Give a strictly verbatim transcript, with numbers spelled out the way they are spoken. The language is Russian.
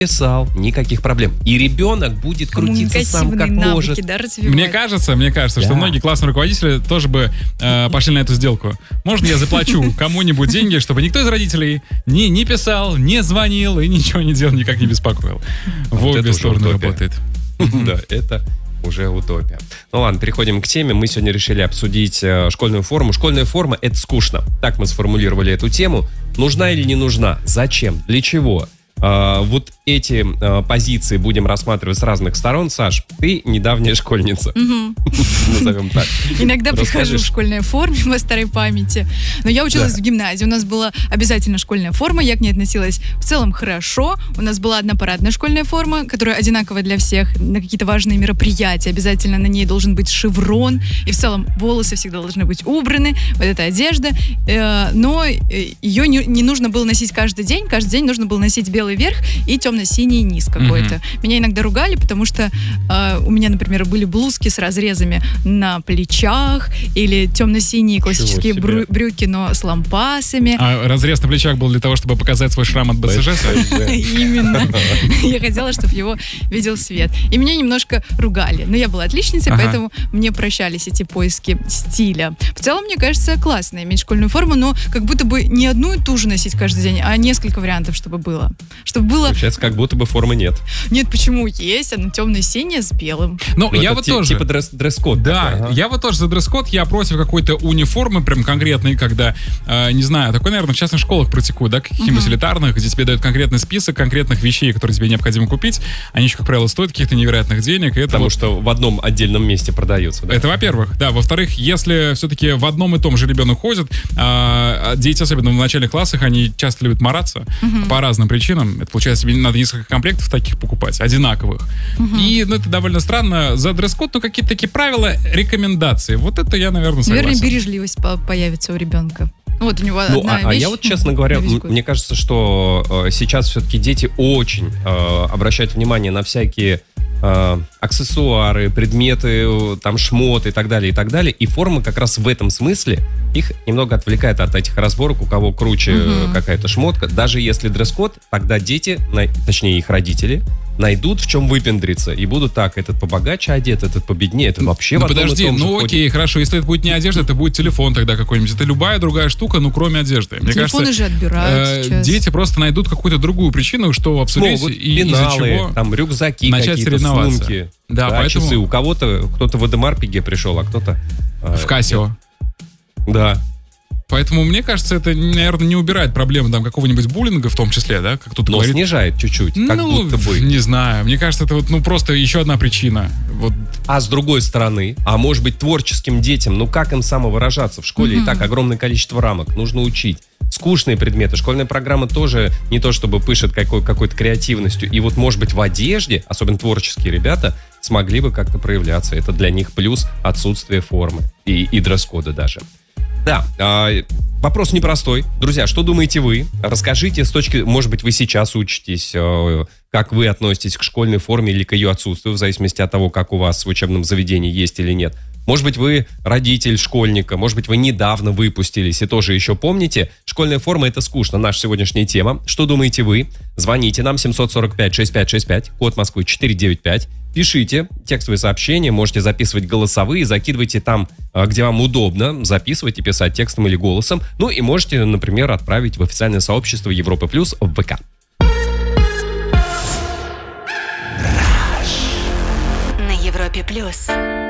писал, никаких проблем. И ребенок будет крутиться сам, как навыки, может. Да, мне кажется, мне кажется, да. что многие классные руководители тоже бы э, пошли на эту сделку. Можно я заплачу кому-нибудь деньги, чтобы никто из родителей не, не писал, не звонил и ничего не делал, никак не беспокоил. В обе стороны работает. Да, это уже утопия. Ну ладно, переходим к теме. Мы сегодня решили обсудить э, школьную форму. Школьная форма — это скучно. Так мы сформулировали эту тему. Нужна или не нужна? Зачем? Для чего? Uh, вот эти uh, позиции будем рассматривать с разных сторон. Саш, ты недавняя школьница. Назовем так. Иногда прихожу в школьной форме по старой памяти. Но я училась в гимназии. У нас была обязательно школьная форма. Я к ней относилась в целом хорошо. У нас была одна парадная школьная форма, которая одинаковая для всех. На какие-то важные мероприятия обязательно на ней должен быть шеврон. И в целом волосы всегда должны быть убраны. Вот эта одежда. Но ее не нужно было носить каждый день. Каждый день нужно было носить белый верх и темно-синий низ какой-то. Mm-hmm. Меня иногда ругали, потому что э, у меня, например, были блузки с разрезами на плечах или темно-синие классические брю- брюки, но с лампасами. А разрез на плечах был для того, чтобы показать свой шрам от БСЖ? Именно. Я хотела, чтобы его видел свет. И меня немножко ругали. Но я была отличницей, поэтому мне прощались эти поиски стиля. В целом, мне кажется, классно иметь школьную форму, но как будто бы не одну и ту же носить каждый день, а несколько вариантов, чтобы было. Чтобы было... Получается, как будто бы формы нет. Нет, почему? Есть, она темно-синяя с белым. Ну, ну я вот т- тоже... Типа дресс- дресс-код. Да, такой, ага. я вот тоже за дресс-код, я против какой-то униформы, прям конкретной, когда, э, не знаю, такой, наверное, в частных школах практикуют, да, каких-нибудь uh-huh. элитарных, где тебе дают конкретный список конкретных вещей, которые тебе необходимо купить. Они еще, как правило, стоят каких-то невероятных денег. Это Потому вот... что в одном отдельном месте продаются. Да? Это, во-первых, да. Во-вторых, если все-таки в одном и том же ребенок ходит, э, дети, особенно в начальных классах, они часто любят мараться uh-huh. по разным причинам. Это получается, тебе надо несколько комплектов таких покупать, одинаковых. Угу. И, ну, это довольно странно. За дресс-код, ну, какие-то такие правила, рекомендации. Вот это я, наверное, согласен. Наверное, бережливость появится у ребенка. Вот у него ну, одна а, вещь. А я вот, честно говоря, м- мне кажется, что э, сейчас все-таки дети очень э, обращают внимание на всякие э, аксессуары, предметы, там, шмоты и так далее, и так далее. И форма как раз в этом смысле их немного отвлекает от этих разборок, у кого круче угу. какая-то шмотка. Даже если дресс-код, тогда дети, точнее их родители, найдут в чем выпендриться и будут так, этот побогаче одет, этот победнее, это вообще ну, в одном подожди, и том же ну ходит. Окей, хорошо, если это будет не одежда, это будет телефон тогда какой-нибудь. Это любая другая штука, ну кроме одежды. Мне Телефоны кажется, же отбирают э, сейчас. Дети просто найдут какую-то другую причину, что обсудить Смогут, и пеналы, из-за чего там рюкзаки начать какие-то, соревноваться. сумки, да, да, поэтому... часы. У кого-то, кто-то в Эдемар-Пиге пришел, а кто-то... Э, в Кассио. Да. Поэтому, мне кажется, это, наверное, не убирает проблемы там какого-нибудь буллинга, в том числе, да, как кто-то Но говорит. снижает чуть-чуть, как ну, будто бы. Не знаю. Мне кажется, это вот, ну, просто еще одна причина. Вот. А с другой стороны, а может быть, творческим детям, ну как им самовыражаться? В школе mm-hmm. и так огромное количество рамок, нужно учить. Скучные предметы. Школьная программа тоже не то чтобы пышет какой- какой-то креативностью. И вот, может быть, в одежде, особенно творческие ребята, смогли бы как-то проявляться. Это для них плюс отсутствие формы и, и дресс-кода даже. Да, э, вопрос непростой. Друзья, что думаете вы? Расскажите с точки... Может быть, вы сейчас учитесь, э, как вы относитесь к школьной форме или к ее отсутствию, в зависимости от того, как у вас в учебном заведении есть или нет. Может быть, вы родитель школьника, может быть, вы недавно выпустились и тоже еще помните. Школьная форма — это скучно. Наша сегодняшняя тема. Что думаете вы? Звоните нам семь сорок пять шестьдесят пять шестьдесят пять, код Москвы четыре девять пять. Пишите текстовые сообщения, можете записывать голосовые, закидывайте там, где вам удобно, записывайте, писать текстом или голосом. Ну и можете, например, отправить в официальное сообщество Европы Плюс в ВК. На Европе Плюс.